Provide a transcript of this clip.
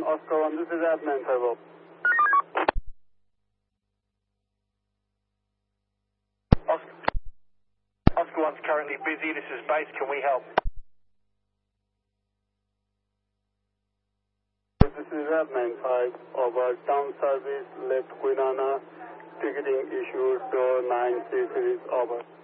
Oscar 1, this is Adnan Taiwo. Oscar 1's currently busy, this is base, can we help? This is Adnan 5, over down service, left Quinana, ticketing issued, door 9 C series, over.